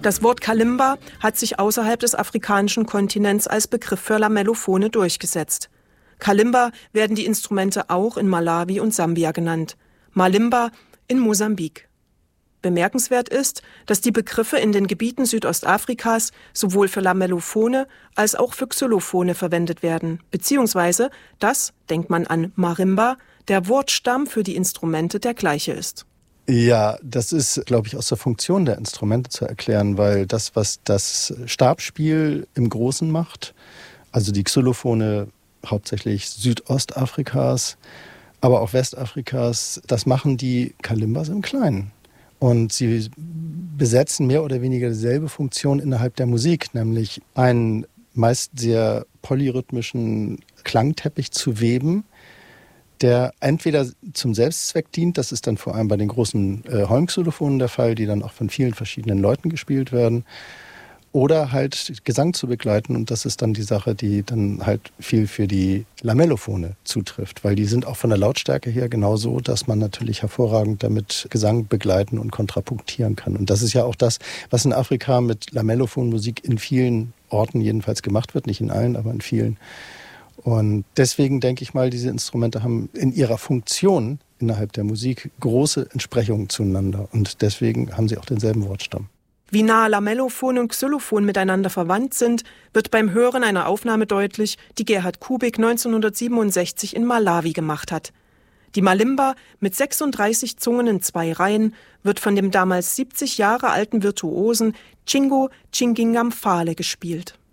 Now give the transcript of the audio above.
Das Wort Kalimba hat sich außerhalb des afrikanischen Kontinents als Begriff für Lamellophone durchgesetzt. Kalimba werden die Instrumente auch in Malawi und Sambia genannt, Malimba in Mosambik. Bemerkenswert ist, dass die Begriffe in den Gebieten Südostafrikas sowohl für Lamellophone als auch für Xylophone verwendet werden, beziehungsweise dass, denkt man an Marimba, der Wortstamm für die Instrumente der gleiche ist. Ja, das ist, glaube ich, aus der Funktion der Instrumente zu erklären, weil das, was das Stabspiel im Großen macht, also die Xylophone hauptsächlich Südostafrikas, aber auch Westafrikas, das machen die Kalimbas im Kleinen. Und sie besetzen mehr oder weniger dieselbe Funktion innerhalb der Musik, nämlich einen meist sehr polyrhythmischen Klangteppich zu weben, der entweder zum Selbstzweck dient, das ist dann vor allem bei den großen Holmxylophonen der Fall, die dann auch von vielen verschiedenen Leuten gespielt werden, oder halt Gesang zu begleiten. Und das ist dann die Sache, die dann halt viel für die Lamellophone zutrifft, weil die sind auch von der Lautstärke her genauso, dass man natürlich hervorragend damit Gesang begleiten und kontrapunktieren kann. Und das ist ja auch das, was in Afrika mit Lamellophonmusik in vielen Orten jedenfalls gemacht wird, nicht in allen, aber in vielen. Und deswegen denke ich mal, diese Instrumente haben in ihrer Funktion innerhalb der Musik große Entsprechungen zueinander. Und deswegen haben sie auch denselben Wortstamm. Wie nah Lamellophon und Xylophon miteinander verwandt sind, wird beim Hören einer Aufnahme deutlich, die Gerhard Kubik 1967 in Malawi gemacht hat. Die Malimba mit 36 Zungen in 2 Reihen wird von dem damals 70 Jahre alten Virtuosen Chingo Chingingam Fale gespielt.